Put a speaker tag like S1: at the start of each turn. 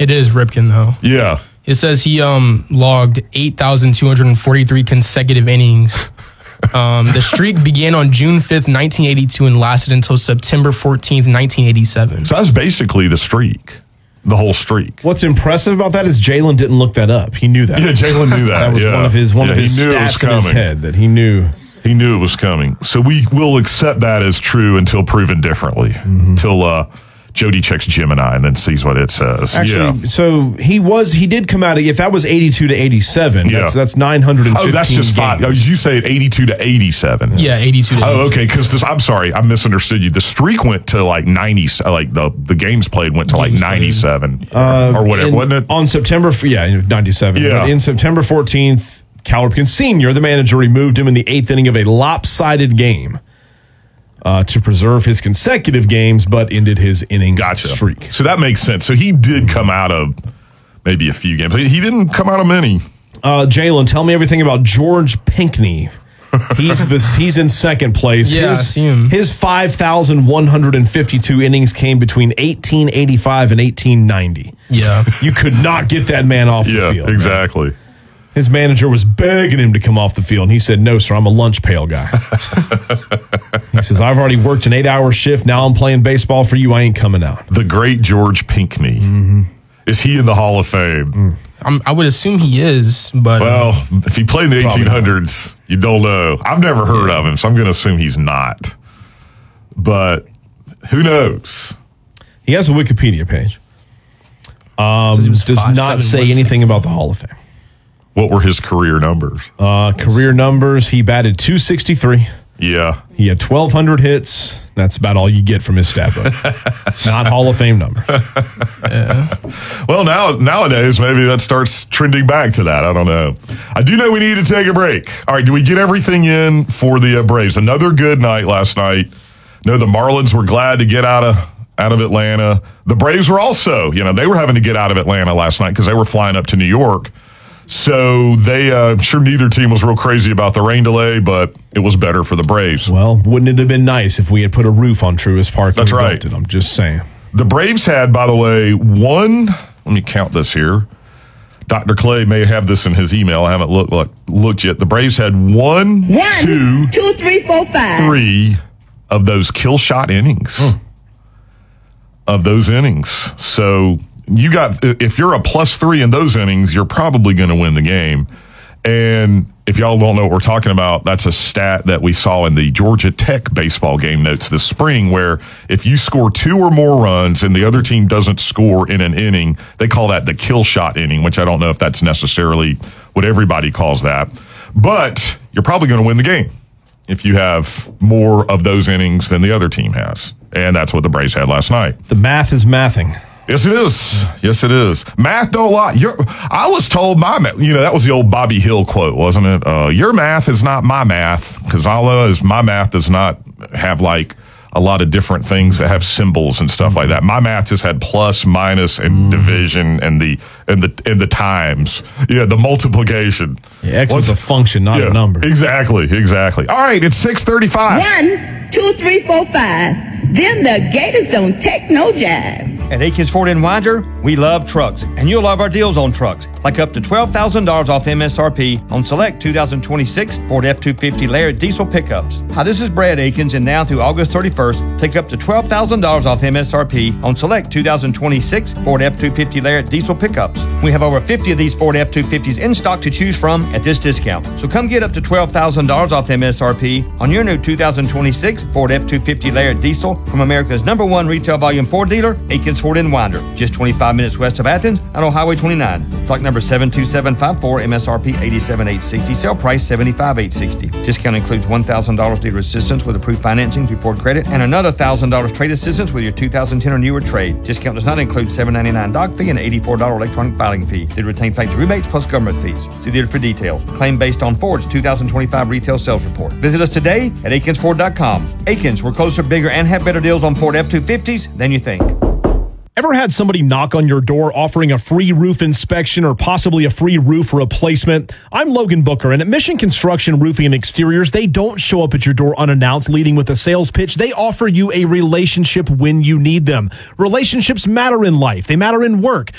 S1: It is Ripken, though.
S2: Yeah.
S1: It says he logged 8,243 consecutive innings. The streak began on June 5th, 1982 and lasted until September 14th, 1987.
S2: So that's basically the streak, the whole streak.
S3: What's impressive about that is Jalen didn't look that up. He knew that.
S2: Yeah, Jalen knew that.
S3: That was one of his stats in his head that he knew.
S2: He knew it was coming. So we will accept that as true until proven differently. Until Jody checks Gemini and then sees what it says.
S3: Actually, so he did come out. If that was 82 to 87, that's 915.
S2: Oh, that's just fine. Oh, you say 82 to 87.
S1: Yeah, 82 to 87.
S2: Oh, okay. Because I'm sorry, I misunderstood you. The streak went to like 90. Like the games played went to like 97 or whatever, wasn't it?
S3: On September, 97.
S2: Yeah.
S3: But in September 14th, Cal Ripken Sr., the manager, removed him in the 8th inning of a lopsided game. To preserve his consecutive games, but ended his inning streak.
S2: So that makes sense. So he did come out of maybe a few games. He didn't come out of many.
S3: Jalen, tell me everything about George Pinckney. He's in second place.
S1: Yeah, I see him.
S3: His 5,152 innings came between 1885 and 1890.
S1: Yeah.
S3: You could not get that man off the field.
S2: Yeah, exactly.
S3: Man. His manager was begging him to come off the field, and he said, "No, sir, I'm a lunch pail guy." He says, "I've already worked an 8-hour shift. Now I'm playing baseball for you. I ain't coming out."
S2: The great George Pinckney. Is he in the Hall of Fame?
S1: I would assume he is, but...
S2: Well, if he played in the 1800s, you don't know. I've never heard of him, so I'm going to assume he's not. But who knows?
S3: He has a Wikipedia page. Does not say anything about the Hall of Fame.
S2: What were his career numbers?
S3: Career numbers, he batted .263.
S2: Yeah.
S3: He had 1,200 hits. That's about all you get from his stat book. It's not Hall of Fame number.
S1: Yeah.
S2: Well, nowadays, maybe that starts trending back to that. I don't know. I do know we need to take a break. All right, do we get everything in for the Braves? Another good night last night. No, the Marlins were glad to get out of Atlanta. The Braves were also, they were having to get out of Atlanta last night because they were flying up to New York. So I'm sure neither team was real crazy about the rain delay, but it was better for the Braves.
S3: Well, wouldn't it have been nice if we had put a roof on Truist Park?
S2: That's right.
S3: I'm just saying.
S2: The Braves had, by the way, let me count this here. Dr. Clay may have this in his email. I haven't looked yet. The Braves had 1, 2,
S4: 3, 4, 5.
S2: 3 of those kill shot innings. Of those innings. So if you're a +3 in those innings, you're probably going to win the game. And if y'all don't know what we're talking about, that's a stat that we saw in the Georgia Tech baseball game notes this spring, where if you score 2 or more runs and the other team doesn't score in an inning, they call that the kill shot inning, which I don't know if that's necessarily what everybody calls that. But you're probably going to win the game if you have more of those innings than the other team has. And that's what the Braves had last night.
S3: The math is mathing.
S2: Yes, it is. Yes, it is. Math don't lie. I was told my math, that was the old Bobby Hill quote, wasn't it? Your math is not my math, because all I know is my math does not have like a lot of different things that have symbols and stuff like that. My math just had plus, minus, and division and the times. Yeah, the multiplication.
S3: Yeah, X was a function, not a number.
S2: Exactly. All right, it's 6:35.
S4: 1, 2, 3, 4, 5. Then the Gators don't take no jive.
S5: At Akins Ford in Winder, we love trucks, and you'll love our deals on trucks, like up to $12,000 off MSRP on select 2026 Ford F-250 Laird diesel pickups. Hi, this is Brad Akins, and now through August 31st, take up to $12,000 off MSRP on select 2026 Ford F-250 Laird diesel pickups. We have over 50 of these Ford F-250s in stock to choose from at this discount. So come get up to $12,000 off MSRP on your new 2026 Ford F-250 Laird diesel from America's #1 retail volume Ford dealer, Akins Ford in Winder, just 25 minutes west of Athens and on Highway 29. Stock number 72754, MSRP $87,860, sale price $75,860. Discount includes $1,000 dealer assistance with approved financing through Ford Credit and another $1,000 trade assistance with your 2010 or newer trade. Discount does not include $7.99 doc fee and $84 electronic filing fee. They retain factory rebates plus government fees. See dealer for details. Claim based on Ford's 2025 retail sales report. Visit us today at AkinsFord.com. Akins, we're closer, bigger, and have better deals on Ford F-250s than you think.
S3: Ever had somebody knock on your door offering a free roof inspection or possibly a free roof replacement? I'm Logan Booker, and at Mission Construction Roofing and Exteriors, they don't show up at your door unannounced leading with a sales pitch. They offer you a relationship when you need them. Relationships matter in life. They matter in work.